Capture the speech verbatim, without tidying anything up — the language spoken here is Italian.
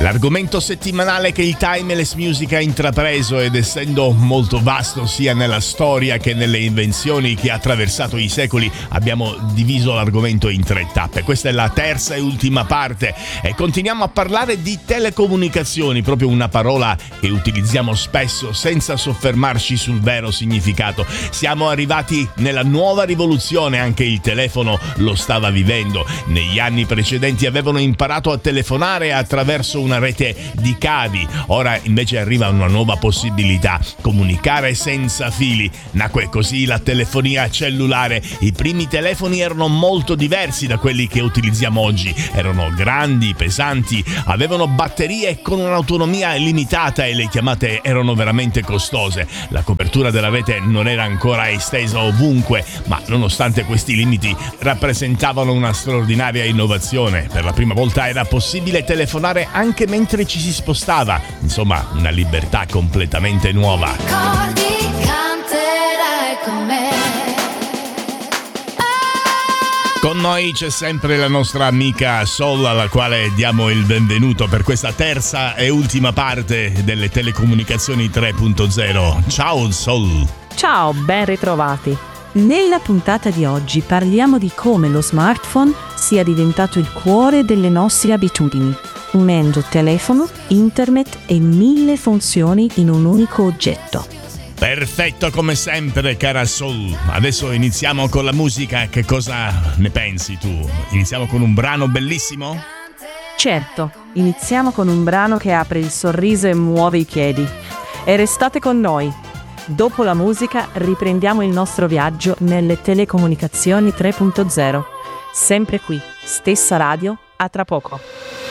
L'argomento settimanale che il Timeless Music ha intrapreso, ed essendo molto vasto sia nella storia che nelle invenzioni che ha attraversato i secoli, abbiamo diviso l'argomento in tre tappe. Questa è la terza e ultima parte e continuiamo a parlare di telecomunicazioni, proprio una parola che utilizziamo spesso senza soffermarci sul vero significato. Siamo arrivati nella nuova rivoluzione, anche il telefono lo stava vivendo. Negli anni precedenti avevano imparato a telefonare attraverso una rete di cavi, ora invece arriva una nuova possibilità: comunicare senza fili. Nacque così la telefonia cellulare. I primi telefoni erano molto diversi da quelli che utilizziamo oggi, erano grandi, pesanti, avevano batterie con un'autonomia limitata e le chiamate erano veramente costose. La copertura della rete non era ancora estesa ovunque, ma nonostante questi limiti rappresentavano una straordinaria innovazione. Per la prima volta era possibile telefonare anche mentre ci si spostava, insomma una libertà completamente nuova. Ricordi, canterai con me. Con noi c'è sempre la nostra amica Sol, alla quale diamo il benvenuto per questa terza e ultima parte delle telecomunicazioni tre punto zero. Ciao Sol! Ciao, ben ritrovati! Nella puntata di oggi parliamo di come lo smartphone sia diventato il cuore delle nostre abitudini, unendo telefono, internet e mille funzioni in un unico oggetto. Perfetto come sempre, cara Sol. Adesso iniziamo con la musica. Che cosa ne pensi tu? Iniziamo con un brano bellissimo? Certo, iniziamo con un brano che apre il sorriso e muove i piedi. E restate con noi. Dopo la musica riprendiamo il nostro viaggio nelle telecomunicazioni tre punto zero. Sempre qui, stessa radio, a tra poco.